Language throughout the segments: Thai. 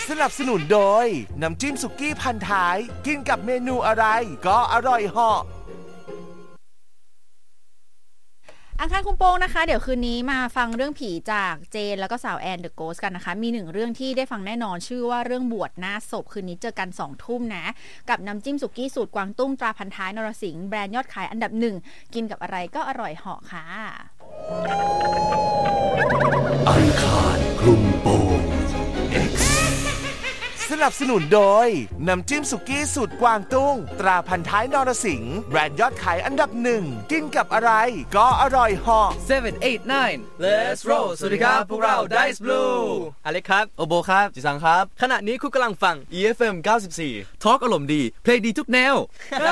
สนับสนุนโดยน้ำจิ้มสุกี้พันท้ายกินกับเมนูอะไรก็อร่อยเหาะอังคารคุมโปงนะคะเดี๋ยวคืนนี้มาฟังเรื่องผีจากเจนแล้วก็สาวแอนเดอะโกสต์กันนะคะมี1เรื่องที่ได้ฟังแน่นอนชื่อว่าเรื่องบวชหน้าศพคืนนี้เจอกัน 20:00 นนะกับน้ำจิ้มสุกี้สูตรกวางตุ้งตราพันท้ายนรสิงห์แบรนด์ยอดขายอันดับ1กินกับอะไรก็อร่อยเหาะค่ะอังคารคลุมโปง X สนับสนุนโดยน้ำจิ้มสุกี้สูตรกวางตุ้งตราพันท้ายนรสิงห์แบรนด์ยอดขายอันดับ1กินกับอะไรก็อร่อยเหาะ 789 Let's roll สวัสดีครับพวกเรา Dice Blue อเล็กครับโอโบครับจิซังครับขณะนี้คุณกำลังฟัง EFM 94 ทอล์กอารมณ์ดีเพลงดีทุกแนว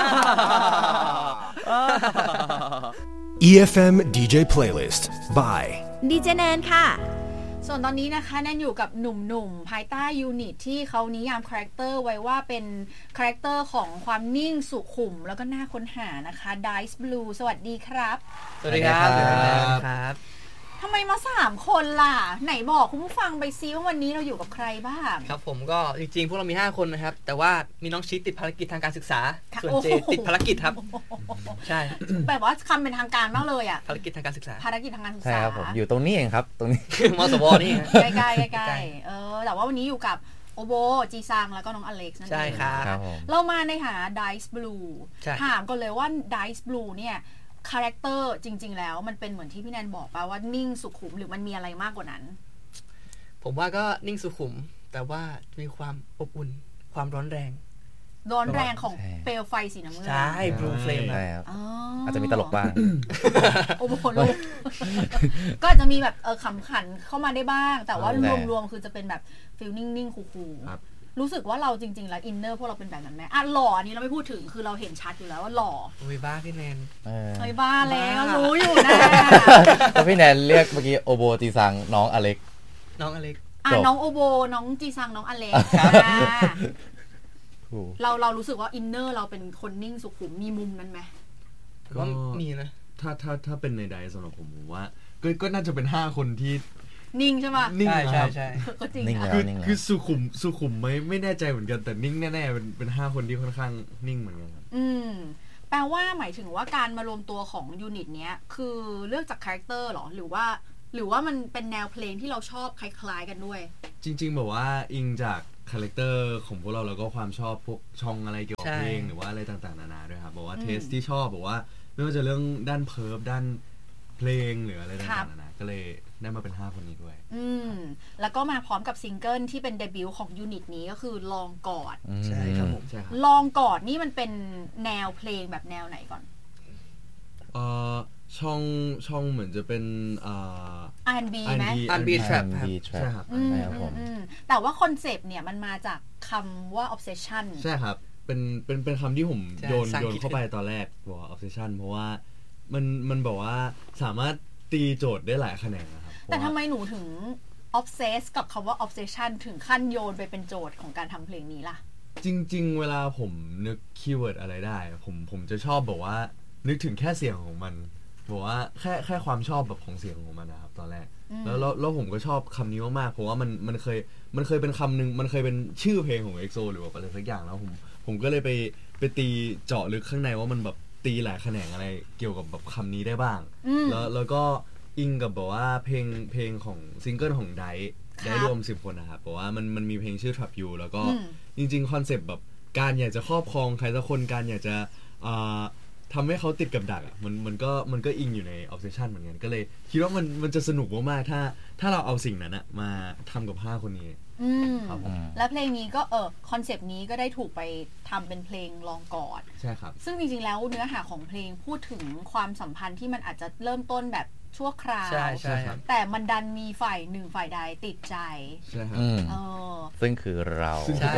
EFM DJ Playlist by ดีเจแนนค่ะส่วนตอนนี้นะคะแนนอยู่กับหนุ่มๆภายใต้ยูนิตที่เขานิยามคาแรคเตอร์ไว้ว่าเป็นคาแรคเตอร์ของความนิ่งสุขุมแล้วก็น่าค้นหานะคะ Dice Blue สวัสดีครับสวัสดีครับทำไมมา3คนล่ะไหนบอกคุณผู้ฟังไปซิว่าวันนี้เราอยู่กับใครบ้างครับผมก็จริงๆพวกเรามี5คนนะครับแต่ว่ามีน้องชีติดภารกิจทางการศึกษาส่วนเจติดภารกิจครับใช่แบบว่าคำเป็นทางการมากเลยอ่ะภารกิจทางการศึกษาภารกิจทางการศึกษาใช่ครับผมอยู่ตรงนี้เองครับตรงนี้มสวนี่ใกล้ๆแต่ว่าวันนี้อยู่กับโอโบจีซังแล้วก็น้องอเล็กซ์นั่นเองใช่ครับเรามาในฐานะ Dice Blue ถามก่อนเลยว่า Dice Blue เนี่ยคาแรคเตอร์จริงๆแล้วมันเป็นเหมือนที่พี่แนนบอกป่ะว่านิ่งสุขุมหรือมันมีอะไรมากกว่านั้นผมว่าก็นิ่งสุขุมแต่ว่ามีความอบอุ่นความร้อนแรงของเปลวไฟสีน้ำเงินใช่บลูเฟลมครับอาจจะมีตลกบ้างโอ้โหก็อาจจะมีแบบขำขันเข้ามาได้บ้างแต่ว่ารวมๆคือจะเป็นแบบฟีลนิ่งๆคูลๆรู้สึกว่าเราจริงๆแล้วอินเนอร์พวกเราเป็นแบบนั้นไหมหล่ออันนี้เราไม่พูดถึงคือเราเห็นชัดอยู่แล้วว่าหล่อบ้าพี่แนนบ้าแล้วรู้อยู่นะก็พี่แนนเรียกเมื่อกี้โอโบจีซังน้องอเล็กน้องอเล็กน้องโอโบน้องจีซังน้องอเล็กเรารู้สึกว่าอินเนอร์เราเป็นคนนิ่งสุขุมมีมุมนั้นไหมก็มีนะถ้าเป็นในใดสำหรับผมว่าก็น่าจะเป็น5คนที่นิ่งใช่ป่ะนิ่งใช่ก็จริงคือสุขุมไม่แน่ใจเหมือนกันแต่นิ่งแน่ๆเป็น5คนที่ค่อนข้างนิ่งเหมือนกันครับแปลว่าหมายถึงว่าการมารวมตัวของยูนิตเนี้ยคือเลือกจากคาแรคเตอร์หรอหรือว่ามันเป็นแนวเพลงที่เราชอบคล้ายๆกันด้วยจริงๆแบบว่าอิงจากคาแรคเตอร์ของพวกเราแล้วก็ความชอบพวกช่องอะไรเกี่ยวกับเพลงหรือว่าอะไรต่างๆนานาด้วยครับบอกว่าเทสที่ชอบบอกว่าไม่ว่าจะเรื่องด้านเพิร์ฟด้านเพลงหรืออะไรต่างๆนานาก็เลยได้มาเป็น5คนนี้ด้วยแล้วก็มาพร้อมกับซิงเกิลที่เป็นเดบิวต์ของยูนิตนี้ก็คือลองกอดใช่ครับผมใช่ครับลองกอดนี่มันเป็นแนวเพลงแบบแนวไหนก่อนช่องเหมือนจะเป็น R&B ไหม R&B trap ใช่ครับแต่ว่าคอนเซปต์เนี่ยมันมาจากคำว่า obsession ใช่ครับเป็นคำที่ผมโยนเข้าไปตอนแรกบอกว่า obsession เพราะว่ามันบอกว่าสามารถตีโจทย์ได้หลายแขนงนะครับแต่ทำไมหนูถึง obsess กับคำว่า obsession ถึงขั้นโยนไปเป็นโจทย์ของการทำเพลงนี้ล่ะจริงๆเวลาผมนึกคีย์เวิร์ดอะไรได้ผมจะชอบบอกว่านึกถึงแค่เสียงของมันบอกว่าแค่ความชอบแบบของเสียงของมันนะครับตอนแรกแล้วผมก็ชอบคำนี้มากๆเพราะว่ามันเคยเป็นคำนึงมันเคยเป็นชื่อเพลงของ EXO หรือว่าอะไรสักอย่างแล้วผมก็เลยไปตีเจาะลึกข้างในว่ามันแบบตีหลายแขนงอะไรเกี่ยวกับแบบคำนี้ได้บ้างแล้วก็อิงกับแบบว่าเพลงของซิงเกิลของไดรวม10คนนะครับบอกว่ามันมีเพลงชื่อ Trap You แล้วก็จริงๆคอนเซปต์แบบการอยากจะครอบครองใครสักคนการอยากจะทำให้เขาติดกับดักอ่ะมันก็อิงอยู่ใน obsession เหมือนกันก็เลยคิดว่ามันจะสนุกมากๆถ้าเราเอาสิ่งนั้นอ่ะมาทำกับ5คนนี้แล้วเพลงนี้ก็คอนเซปต์นี้ก็ได้ถูกไปทำเป็นเพลงลองกอดใช่ครับซึ่งจริงๆแล้วเนื้อหาของเพลงพูดถึงความสัมพันธ์ที่มันอาจจะเริ่มต้นแบบชั่วคราวใช่ครับแต่มันดันมีฝ่ายหนึ่งฝ่ายใดติดใจใช่ครับซึ่งคือเรา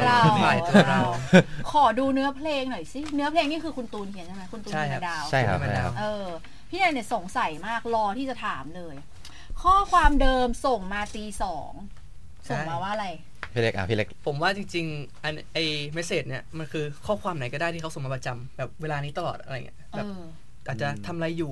ขอดูเนื้อเพลงหน่อยสิเนื้อเพลงนี่คือคุณตูนเขียนใช่ไหมคุณตูนธรรมดาวใช่ครับพี่แนนเนี่ยสงสัยมากรอที่จะถามเลยข้อความเดิมส่งมาตี 2ส่งมาว่าอะไรพี่เล็กผมว่าจริงๆไอ้เมสเสจเนี่ยมันคือข้อความไหนก็ได้ที่เขาส่งมาประจำแบบเวลานี้ตลอดอะไรเงี้ยแบบอาจจะทำอะไรอยู่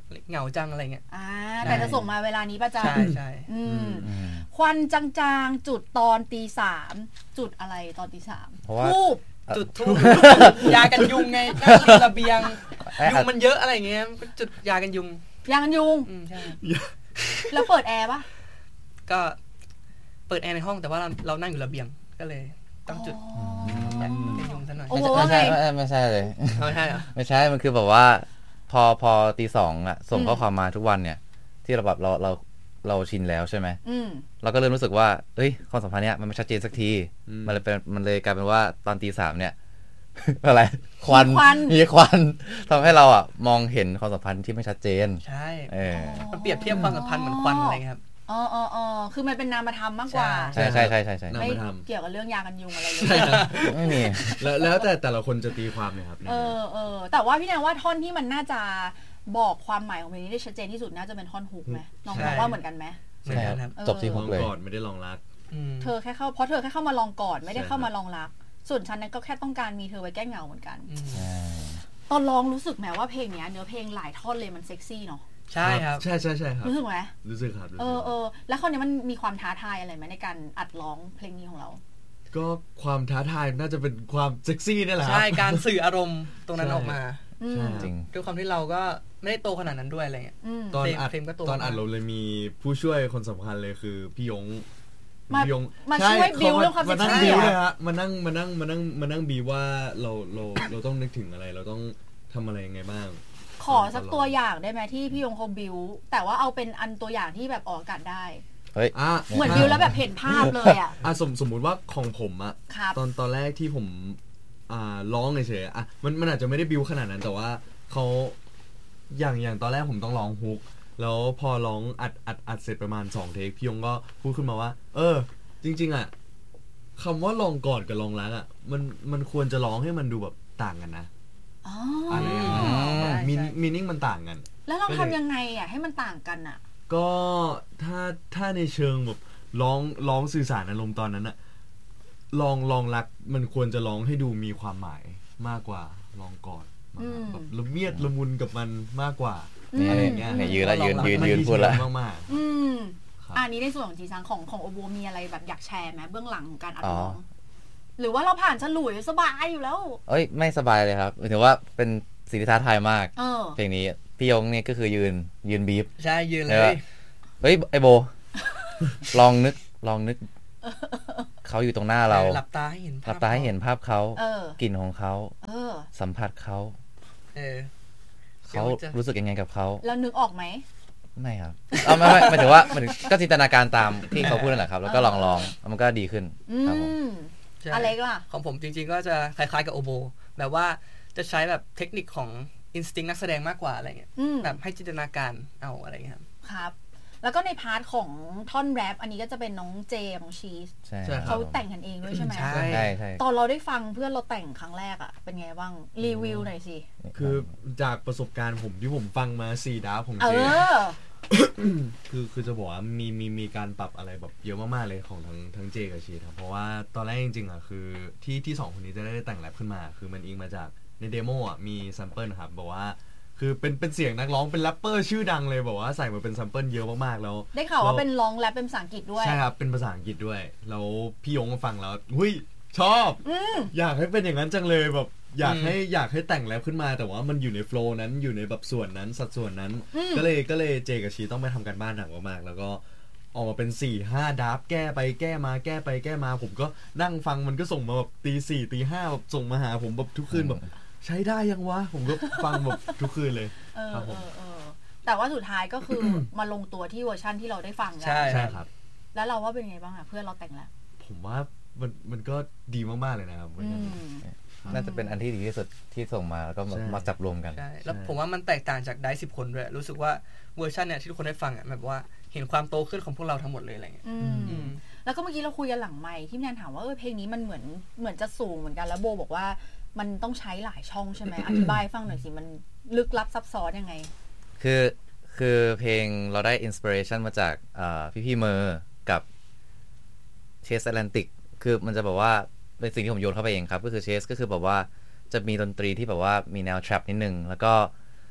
เหงาจังอะไรเงี้ยแต่จะส่งมาเวลานี้ประจำใช่ควันจางๆจุดตอนตีสามจุดอะไรตอนตีสามทูบจุดทูบยากันยุงไงนั่งริมระเบียงยุงมันเยอะอะไรเงี้ยก็จุดยากันยุงใช่แล้วเปิดแอร์ปะก็เปิดแอร์ในห้องแต่ว่าเรานั่งอยู่ระเบียงก็เลยต้องจุดกันยุงซะหน่อยไม่ใช่เลยไม่ใช่เหรอไม่ใช่มันคือแบบว่าพอตีสองอ่ะส่งข้อความมาทุกวันเนี่ยที่เราแบบเราชินแล้วใช่ไหมเราก็เริ่มรู้สึกว่าเอ้ยความสัมพันธ์เนี้ยมันไม่ชัดเจนสักทีมันเลยกลายเป็นว่าตอนตีสามเนี่ยอะไรควันมีควันทำให้เราอ่ะมองเห็นความสัมพันธ์ที่ไม่ชัดเจนใช่มันเปรียบเทียบความสัมพันธ์เหมือนควันอะไรครับคือมันเป็นนามธรรมมากกว่าใช่ไม่เกี่ยวกับเรื่องยากันยุงอะไรเลยไม่มีแล้วแต่ละคนจะตีความเลยครับแต่ว่าพี่แนนว่าท่อนที่มันน่าจะบอกความหมายของเพลงนี้ได้ชัดเจนที่สุดน่าจะเป็นท่อนฮุกไหมน้องมองว่าเหมือนกันไหมเหมือนกันครับจบที่ฮุกเลยก่อนไม่ได้ลองรักเธอแค่เข้ามาลองกอดไม่ได้เข้ามาลองรักส่วนฉันนั้นก็แค่ต้องการมีเธอไว้แก้เหงาเหมือนกันตอนร้องรู้สึกไหมว่าเพลงนี้เนื้อเพลงหลายท่อนเลยมันเซ็กซี่เนาะใช่ครับใช่ครับรู้สึกไหมรู้สึกครับแล้วคราวนี้มันมีความท้าทายอะไรไหมในการอัดร้องเพลงนี้ของเราก็ความท้าทายน่าจะเป็นความเซ็กซี่นี่แหละใช่การสื่ออารมณ์ตรงนั้นออกมาจริงด้วยความที่เราก็ไม่ได้โตขนาดนั้นด้วยอะไรเงี้ยตอนอัดเราเลยมีผู้ช่วยคนสำคัญเลยคือพี่ยงมาช่วยบิวเรื่องความเซ็กซี่เลยฮะมานั่งบีว่าเราต้องนึกถึงอะไรเราต้องทำอะไรยังไงบ้างขอสักตัวอย่างได้ไหมที่พี่ยงเขาบิวแต่ว่าเอาเป็นอันตัวอย่างที่แบบออกอากาศได้เหมือนบิวแล้วแบบเห็นภาพเลยอ่ะสมมุติว่าของผมอ่ะตอนแรกที่ผมร้องเฉยๆมันอาจจะไม่ได้บิวขนาดนั้นแต่ว่าเขาอย่างตอนแรกผมต้องร้องฮุกแล้วพอร้องอัดเสร็จประมาณ2เทคพี่ยงก็พูดขึ้นมาว่าจริงๆอ่ะคำว่าลองกอดกับลองรักอ่ะมันควรจะร้องให้มันดูแบบต่างกันนะอะไรอย่างเงี้ยมีนิ่งมันต่างกันแล้วเราทำยังไงอ่ะให้มันต่างกันอ่ะก็ถ้าในเชิงแบบร้องสื่อสารอารมณ์ตอนนั้นอ่ะลองรักมันควรจะร้องให้ดูมีความหมายมากกว่าลองกอดแบบละเมียดละมุนกับมันมากกว่าอะไรอย่างเงี้ยยืนแล้วยืนพูดแล้วมากอันนี้ในส่วนของจีซังของโอโบมีอะไรแบบอยากแชร์ไหมเบื้องหลังของการอัดร้องหรือว่าเราผ่านฉลุยสบายอยู่แล้วไม่สบายเลยครับถือว่าเป็นสิ่งที่ท้าทายมากเพลงนี้พี่ยงเนี่ยก็คือยืนบีบใช่ยืนเลยไอโบลองนึกเขาอยู่ตรงหน้าเราหลับตาให้เห็นภาพเขากลิ่นของเขาสัมผัสเขาเขารู้สึกยังไงกับเขาแล้วนึกออกไหมไม่ครับไม่หมายถึงว่ามันก็จินตนาการตามที่เขาพูดนั่นแหละครับแล้วก็ลองมันก็ดีขึ้นครับผมอะไรก็ของผมจริงๆก็จะคล้ายๆกับโอโบแบบว่าจะใช้แบบเทคนิคของอินสติ้งนักแสดงมากกว่าอะไรเงี้ยแบบให้จินตนาการเอาอะไรเงี้ยครับแล้วก็ในพาร์ทของท่อนแรปอันนี้ก็จะเป็นน้องเจของชีสเขาแต่งกันเองด้วยใช่ไหมใช่ตอนเราได้ฟังเพื่อนเราแต่งครั้งแรกอ่ะเป็นไงบ้างรีวิวหน่อยสิคือจากประสบการณ์ผมที่ผมฟังมา4ดาวของเจคือจะบอกว่ามีการปรับอะไรแบบเยอะมากๆเลยของทั้งเจกับชีครับเพราะว่าตอนแรกจริงๆอ่ะคือที่2คนนี้จะได้แต่งแรปขึ้นมาคือมันอิงมาจากในเดโมอ่ะมีแซมเปิลครับบอกว่าคือเป็นเสียงนักร้องเป็นแรปเปอร์ชื่อดังเลยบอกว่าใส่มาเป็นแซมเปิลเยอะมากๆแล้วได้ข่าวว่าเป็นร้องแรปเป็นภาษาอังกฤษด้วยใช่ครับเป็นภาษาอังกฤษด้วยแล้วพี่ยงมาฟังแล้วหุ้ยชอบอยากให้เป็นอย่างนั้นจังเลยแบบอยากให้แต่งแรปขึ้นมาแต่ว่ามันอยู่ในโฟล์นั้นอยู่ในแบบส่วนนั้นสัดส่วนนั้นก็เลยเจกับชีต้องไปทำกันบ้านหนักมากๆแล้วก็ออกมาเป็น 4-5 ดับแก้ไปแก้มาแก้ไปแก้มาผมก็นั่งฟังมันก็ส่งมาแบบ 4:00 5:00 แบบส่งมาหาผมแบบทุกคืนแบบใช้ได้ยังวะผมก็ฟังแบบทุกคืนเลยครับผมแต่ว่าสุดท้ายก็คือมาลงตัวที่เวอร์ชั่นที่เราได้ฟังกันใช่ครับแล้วเราว่าเป็นไงบ้างอ่ะเพื่อนเราแต่งแล้วผมว่ามันก็ดีมากๆเลยนะครับน่าจะเป็นอันที่ดีที่สุดที่ส่งมาแล้วก็มาจับรวมกันใช่แล้วผมว่ามันแตกต่างจากได้10 คนด้วยรู้สึกว่าเวอร์ชันเนี่ยที่ทุกคนได้ฟังอ่ะแบบว่าเห็นความโตขึ้นของพวกเราทั้งหมดเลยอะไรเงี้ยแล้วก็เมื่อกี้เราคุยกันหลังไมค์ที่แนนถามว่าเพลงนี้มันเหมือนจะสูงเหมือนกันแล้วโบบอกว่ามันต้องใช้หลายช่องใช่ไหมอธิบายฟังหน่อยสิมันลึกลับซับซ้อนยังไงคือเพลงเราได้อินสปิเรชันมาจากพี่เมอร์กับเชสแอตแลนติกคือมันจะแบบว่าเป็นสิ่งที่ผมโยนเข้าไปเองครับก็คือเชสก็คือแบบว่าจะมีดนตรีที่แบบว่ามีแนวทรัปนิดนึงแล้วก็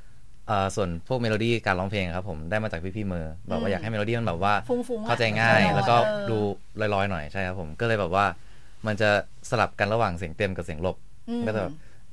ส่วนพวกเมโลดี้การร้องเพลงครับผมได้มาจากพี่ๆเมอร์แบบว่าอยากให้เมโลดี้มันแบบว่าฟุ้งๆเข้าใจง่ายลอยๆแล้วก็ดูลอยๆหน่อยใช่ครับผมก็เลยแบบว่ามันจะสลับกันระหว่างเสียงเต็มกับเสียงลบก็จะแบบ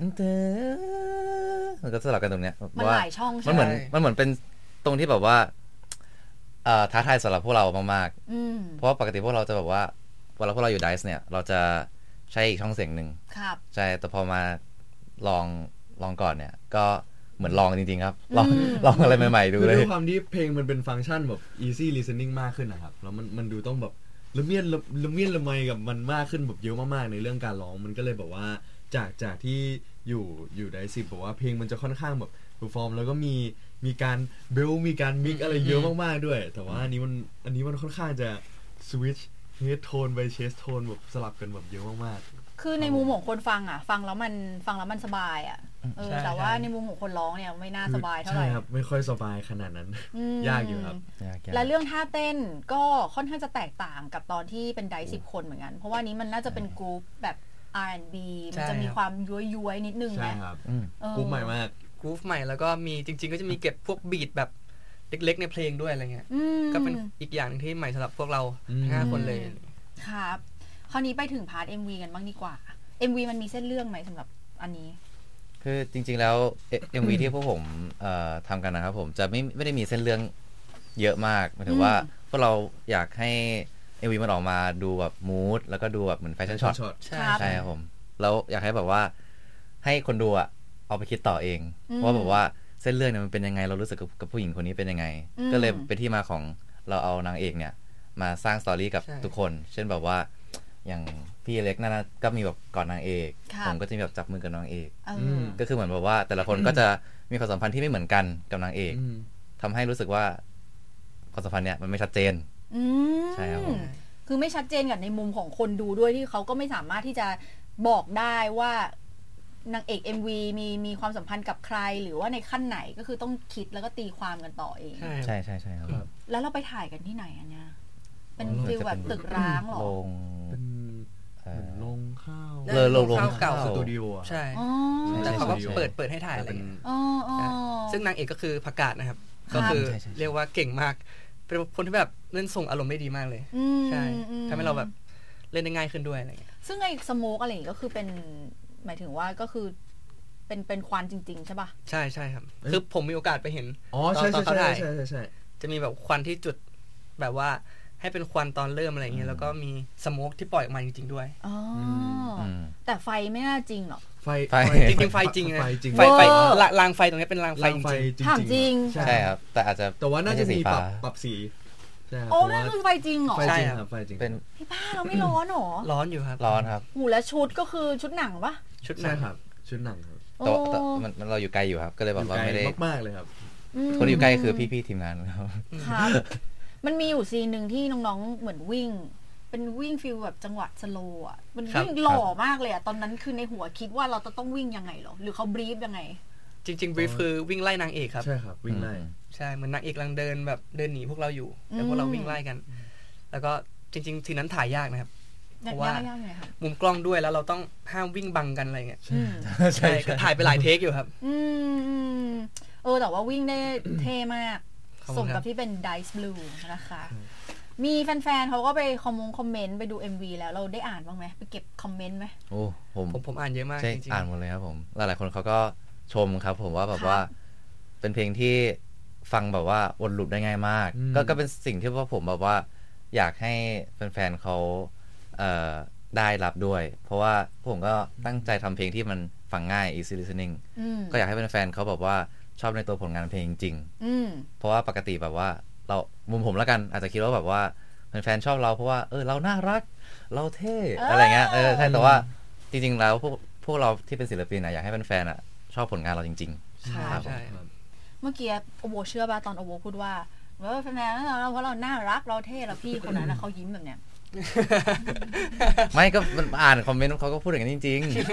มันก็สลับกันตรงเนี้ยมันหลายช่องใช่มันไหเหมือนเป็นตรงที่แบบว่าท้าทายสำหรับพวกเรามากๆเพราะว่าปกติพวกเราจะแบบว่าเวลาพวกเราอยู่ไดซ์เนี่ยเราจะใช้อีกช่องเสียงหนึ่งใช่แต่พอมาลองก่อนเนี่ยก็เหมือนลองจริงๆครับลองอะไรใหม่ๆดูเลยด้วยความที่เพลงมันเป็นฟังก์ชันแบบ easy listening มากขึ้นนะครับแล้วมันดูต้องแบบละเมียดละไมกับมันมากขึ้นแบบเยอะมากๆในเรื่องการร้องมันก็เลยแบบว่าจากที่อยู่ไดซ์บอกว่าเพลงมันจะค่อนข้างแบบเพอร์ฟอร์มแล้วก็มีการเบลมีการมิกอะไรเยอะมากๆด้วยแต่ว่าอันนี้มันค่อนข้างจะสวิตช์เฮดโทนไปเชสโทนแบบสลับกันแบบเยอะมากๆคือในมุมของคนฟังฟังแล้วมันสบายแต่ว่าในมุมของคนร้องเนี่ยไม่น่าสบายเท่าไหร่ใช่ครับไม่ค่อยสบายขนาดนั้นยากอยู่ครับและเรื่องท่าเต้นก็ค่อนข้างจะแตกต่างกับตอนที่เป็นไดซ์10 คนเหมือนกันเพราะว่านี้มันน่าจะเป็นกรุ๊ปแบบ R&B มันจะมีความย้วยๆนิดนึงใช่ครับกรุ๊ปใหม่มากกรุ๊ปใหม่แล้วก็มีจริงๆก็จะมีเก็บพวกบีทแบบเล็กๆในเพลงด้วยอะไรเงี้ยก็เป็นอีกอย่างนึงที่ใหม่สำหรับพวกเรา5 คนเลยครับคราวนี้ไปถึงพาร์ท MV กันบ้างดีกว่า MV มันมีเส้นเรื่องไหมสำหรับอันนี้คือจริงๆแล้ว MV ที่พวกผมทำกันนะครับผมจะไม่ได้มีเส้นเรื่องเยอะมากหมายถึงว่าพวกเราอยากให้ MV มันออกมาดูแบบมูดแล้วก็ดูแบบเหมือนแฟชั่นช็อตใช่ครับผมแล้วอยากให้แบบว่าให้คนดูเอาไปคิดต่อเองว่าแบบว่าเส้นเรื่องเนี่ยมันเป็นยังไงเรารู้สึกกับผู้หญิงคนนี้เป็นยังไงก็เลยเป็นที่มาของเราเอานางเอกเนี่ยมาสร้างสตอรี่กับทุกคนเช่นแบบว่าอย่างพี่เล็กนั่นนะก็มีแบบก่อนนางเอกผมก็จะมีแบบจับมือกับนางเอกก็คือเหมือนแบบว่าแต่ละคนก็จะมีความสัมพันธ์ที่ไม่เหมือนกันกับนางเอกทำให้รู้สึกว่าความสัมพันธ์เนี่ยมันไม่ชัดเจนใช่ครับผมคือไม่ชัดเจนกับในมุมของคนดูด้วยที่เขาก็ไม่สามารถที่จะบอกได้ว่านางเอก MV มีความสัมพันธ์กับใครหรือว่าในขั้นไหนก็คือต้องคิดแล้วก็ตีความกันต่อเองใช่ใช่ใช่ครับแล้วเราไปถ่ายกันที่ไหนอันเนี้ยเป็นฟิลแบบตึกร้างหรอเป็นโรงข้าวเก่าสตูดิโอใช่แต่เขาก็เปิดให้ถ่ายอะไรอย่างเงี้ยซึ่งนางเอกก็คือผักกาดนะครับก็คือเรียกว่าเก่งมากเป็นคนที่แบบเล่นส่งอารมณ์ได้ดีมากเลยใช่ทำให้เราแบบเล่นได้ง่ายขึ้นด้วยอะไรเงี้ยซึ่งไอ้สโมกอะไรก็คือเป็นหมายถึงว่าก็คือเป็นควันจริงๆใช่ป่ะใช่ใช่ครับคือผมมีโอกาสไปเห็นตอนเขาถ่ายใช่จะมีแบบควันที่จุดแบบว่าให้เป็นควันตอนเริ่มอะไรอย่างเงี้ยแล้วก็มีสโมกที่ปล่อยออกมาจริงๆด้วยแต่ไฟไม่น่าจริงหรอกไฟจริงๆไฟจริงไงไฟรางไฟตรงนี้เป็นรางไฟจริงถามจริงใช่ครับแต่อาจจะแต่ว่าน่าจะมีปรับสีโอ้นั่นคือไฟจริงเหรอใช่ครับไฟจริงเป็นพี่ป้าเราไม่ร้อนหรอร้อนอยู่ครับร้อนครับหูและชุดก็คือชุดหนังปะชุดหนังครับชุดหนังครับแต่มันเราอยู่ไกลอยู่ครับก็เลยแบบว่าไม่ได้มากๆเลยครับคนอยู่ใกล้คือพี่ๆทีมงานครับครับมันมีอยู่ซีนหนึ่งที่น้องๆเหมือนวิ่งเป็นวิ่งฟิลแบบจังหวะสโลว์อ่ะมันวิ่งหล่อมากเลยอ่ะตอนนั้นคือในหัวคิดว่าเราจะต้องวิ่งยังไงหรอหรือเขาบรีฟยังไงจริงๆบรีฟคือวิ่งไล่นางเอกครับใช่ครับวิ่งไล่ใช่เหมือนนางเอกกำลังเดินแบบเดินหนีพวกเราอยู่แล้วพวกเราวิ่งไล่กันแล้วก็จริงๆทีนั้นถ่ายยากนะครับเพราะว่ามุมกล้องด้วยแล้วเราต้องห้ามวิ่งบังกันอะไรเงี้ยใช่ก็ถ่ายไปหลายเทคอยู่ครับแต่ว่าวิ่งได้เท่มากสมกับที่เป็น Dice Blue นะคะมีแฟนๆเขาก็ไปคอมเมนต์ไปดู MV แล้วเราได้อ่านบ้างไหมไปเก็บคอมเมนต์ไหมโอ้ผมอ่านเยอะมากจริงๆอ่านหมดเลยครับผมหลายๆคนเขาก็ชมครับผมว่าแบบว่าเป็นเพลงที่ฟังแบบว่าวนลูปได้ง่ายมากก็เป็นสิ่งที่ว่าผมแบบว่าอยากให้แฟนๆเขาได้รับด้วยเพราะว่าผมก็ตั้งใจทำเพลงที่มันฟังง่าย easy listening ก็อยากให้แฟนๆเขาแบบว่าชอบในตัวผลงานเพลงจริงเพราะว่าปกติแบบว่าเรามุมผมแล้วกันอาจจะคิดว่าแบบว่าแฟนๆชอบเราเพราะว่าเราน่ารักเราเท่อะไรเงี้ยใช่แต่ว่าจริงๆแล้วพวกเราที่เป็นศิลปินอยากให้แฟนๆชอบผลงานเราจริงๆใช่เมื่อกี้โอโบเชื่อป่ะตอนโอโบพูดว่าแฟนๆเราเพราะเราน่ารักเราเท่แล้วพี่คนนั้นเขายิ้มแบบเนี้ยไม่ก็มันอ่านคอมเมนต์เขาก็พูดอย่างนั้นจริงๆ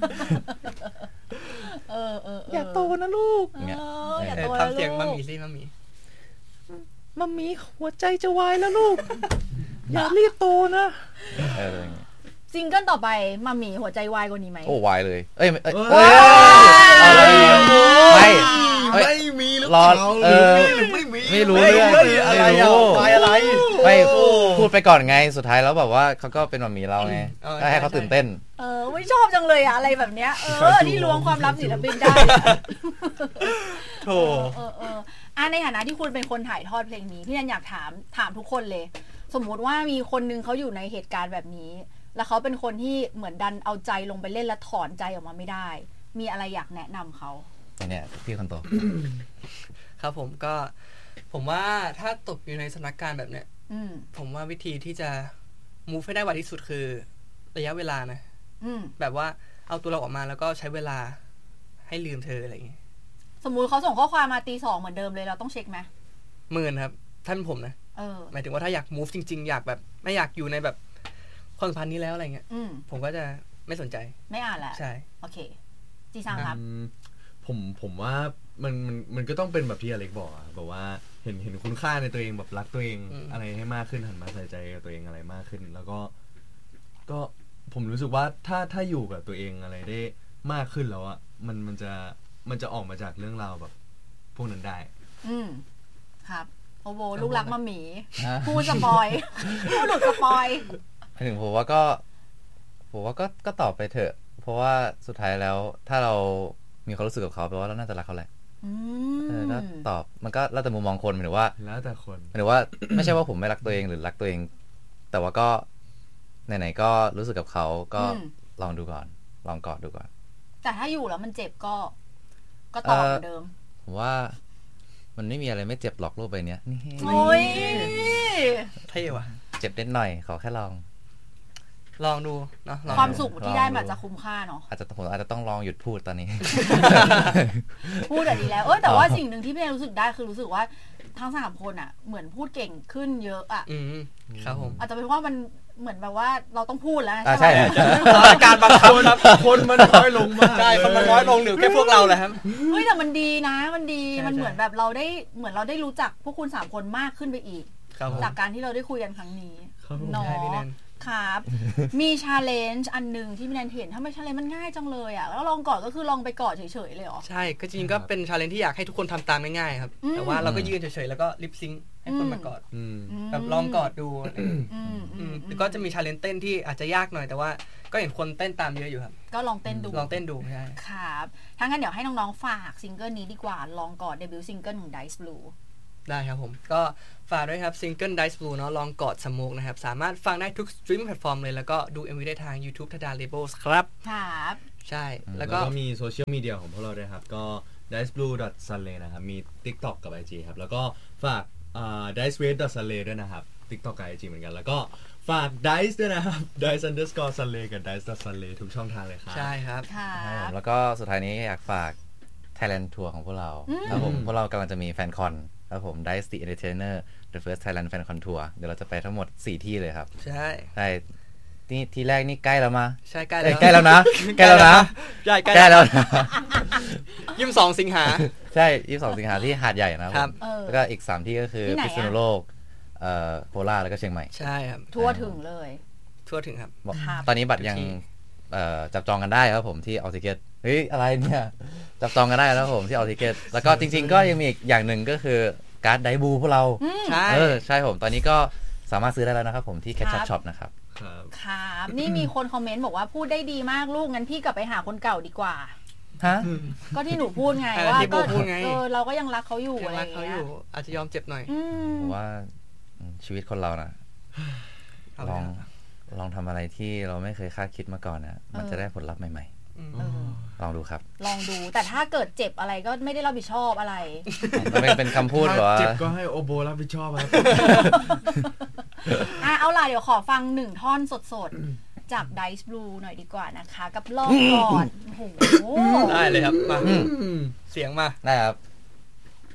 อยากโตนะลูกทำเสียงมัมมี่สิมัมมี่หัวใจจะวายแล้วลูกอย่ารีบโตนะซิงเกิลต่อไปมามีหัวใจวายกว่านี้ไหมโอ้วายเลยเอ้ยไม่มีหรือเปล่าไม่รู้เรื่องอะไรอะไรไม่พูดไปก่อนไงสุดท้ายแล้วแบบว่าเขาก็เป็นมามีเราไงก็ให้เขาตื่นเต้นไม่ชอบจังเลยอะไรแบบเนี้ยนี่ล้วงความลับศิลปินได้โธ่ในฐานะที่คุณเป็นคนถ่ายทอดเพลงนี้พี่นันอยากถามทุกคนเลยสมมุติว่ามีคนนึงเขาอยู่ในเหตุการณ์แบบนี้แล้วเขาเป็นคนที่เหมือนดันเอาใจลงไปเล่นแล้วถอนใจออกมาไม่ได้มีอะไรอยากแนะนำเขาเนี่ยพี่คนโตครับผมว่าถ้าตกอยู่ในสถานการณ์แบบเนี้ยผมว่าวิธีที่จะ move ให้ได้ไวที่สุดคือระยะเวลานะแบบว่าเอาตัวเราออกมาแล้วก็ใช้เวลาให้ลืมเธออะไรอย่างเงี้ยสมมุติเขาส่งข้อความมาตี 2เหมือนเดิมเลยเราต้องเช็คไหมครับถ้าเป็นผมนะหมายถึงว่าถ้าอยาก move จริงๆอยากแบบไม่อยากอยู่ในแบบความสัมพันธ์นี้แล้วอะไรเงี้ยผมก็จะไม่สนใจไม่อ่านละใช่โอเคจีซังครับผมว่ามันก็ต้องเป็นแบบที่อเล็กบอกอะแบบว่าเห็นคุณค่าในตัวเองแบบรักตัวเองอะไรให้มากขึ้นหันมาใส่ใจกับตัวเองอะไรมากขึ้นแล้วก็ผมรู้สึกว่าถ้าอยู่กับตัวเองอะไรได้มากขึ้นแล้วอะมันจะออกมาจากเรื่องราวแบบพวกนั้นได้ครับโอ้โหลูกรักมาหมีพูดสปอยพูดหลุดสปอยถึงผมว่าก็ตอบไปเถอะเพราะว่าสุดท้ายแล้วถ้าเรามีความรู้สึกกับเขาแปลว่าเราน่าจะรักเขาแหละก็ตอบมันก็แล้วแต่มุมมองคนหมายถึงว่าแล้วแต่คนหมายถึงว่าไม่ใช่ว่าผมไม่รักตัวเองหรือรักตัวเองแต่ว่าก็ไหนๆก็รู้สึกกับเขาก็ลองดูก่อนลองกอดดูก่อนแต่ถ้าอยู่แล้วมันเจ็บก็ตอบเหมือนเดิมผมว่ามันไม่มีอะไรไม่เจ็บหรอกโลกใบนี้นี่โอ้ยเท่ว่ะเจ็บนิดหน่อยขอแค่ลองดูเนาะความสุขที่ได้มันจะคุ้มค่าเนาะผมอาจจะต้องลองหยุดพูดตอนนี้พูดดีแล้วแต่ว่าสิ่งหนึ่งที่พี่รู้สึกได้คือรู้สึกว่าทั้ง3คนอ่ะเหมือนพูดเก่งขึ้นเยอะอ่ะครับผมอาจจะเป็นว่ามันเหมือนแบบว่าเราต้องพูดแล้วใช่การบังคับครับคนมันน้อยลงมากใช่คนมันน้อยลงหรือแค่พวกเราแหละครับเฮ้ยแต่มันดีนะมันดีมันเหมือนแบบเราได้รู้จักพวกคุณ3คนมากขึ้นไปอีกจากการที่เราได้คุยกันครั้งนี้เนาะครับมีชาเลนจ์อันนึงที่พี่แนนเห็นทำไมชาเลนจ์มันง่ายจังเลยอ่ะแล้วลองกอดก็คือลองไปกอดเฉยๆเลยเหรอใช่ก็จริงก็เป็นชาเลนจ์ที่อยากให้ทุกคนทำตามง่ายๆครับแต่ว่าเราก็ยืนเฉยๆแล้วก็ลิปซิงค์ให้คนมากอดแบบลองกอดดูหรือก็จะมีชาเลนจ์เต้นที่อาจจะยากหน่อยแต่ว่าก็เห็นคนเต้นตามเยอะอยู่ครับก็ลองเต้นดูใช่ครับทั้งนั้นเดี๋ยวให้น้องๆฝากซิงเกิลนี้ดีกว่าลองกอดเดบิวต์ซิงเกิลของ Dice Blue ได้ครับผมก็ฝากด้วยครับซิงเกิล Dice Blue เนาะลองกอดสโมกนะครับสามารถฟังได้ทุกสตรีมมิ่งแพลตฟอร์มเลยแล้วก็ดู MV ได้ทาง YouTube ทาดา Labels ครับครับใช่แล้วก็มีโซเชียลมีเดียของพวกเราด้วยครับก็ diceblue.sunlay นะครับมี TikTok กับ IG ครับแล้วก็ฝากdicewave.sunlay ด้วยนะครับ TikTok กับ IG เหมือนกันแล้วก็ฝาก Dice ด้วยนะครับ Dice_sunlay กับ Dice.sunlay ทุกช่องทางเลยครับใช่ครับแล้วก็สุดท้ายนี้อยากฝาก Thailand Tour ของพวกเราครับผมพวกเรากำลังจะมีแฟนคอนครับผม Dice the Entertainer The First Thailand Fan Con Tour เดี๋ยวเราจะไปทั้งหมด4ที่เลยครับใช่นี่ที่แรกนี่ใกล้แล้วมาใช่ใกล้แล้วนะใกล้แล้วนะใช่แล้ว 22 สิงหาใช่22 สิงหาที่หาดใหญ่นะครับแล้วก็อีก3ที่ก็คือพิษณุโลกโคราชแล้วก็เชียงใหม่ใช่ครับทั่วถึงเลยทั่วถึงครับตอนนี้บัตรยังจับจองกันได้ครับผมที่ออทิเกตเฮ้ยอะไรเนี่ยจับจองกันได้แล้วผมที่ออทิเกตแล้วก็จริงๆก็ยังมีอีกอย่างหนึ่งก็คือการ์ดไดบูพวกเราใช่ผมตอนนี้ก็สามารถซื้อได้แล้วนะครับผมที่ Catch Shop นะครับครับนี่มีคนคอมเมนต์บอกว่าพูดได้ดีมากลูกงั้นพี่กลับไปหาคนเก่าดีกว่าฮะก็ที่หนูพูดไงว่าก็เราก็ยังรักเขาอยู่อะไรอย่างเงี้ยอาจจะยอมเจ็บหน่อยผมว่าชีวิตคนเรานะลองทำอะไรที่เราไม่เคยคาดคิดมาก่อนนะมันจะได้ผลลัพธ์ใหม่ๆลองดูครับลองดูแต่ถ้าเกิดเจ็บอะไรก็ไม่ได้รับผิดชอบอะไรเป็นคำพูดเหรอเจ็บก็ให้โอโบรับผิดชอบครับเอาล่ะเดี๋ยวขอฟัง1ท่อนสดๆจาก Dice Blue หน่อยดีกว่านะคะกับลองก่อนโอ้โหได้เลยครับมาเสียงมาได้ครับ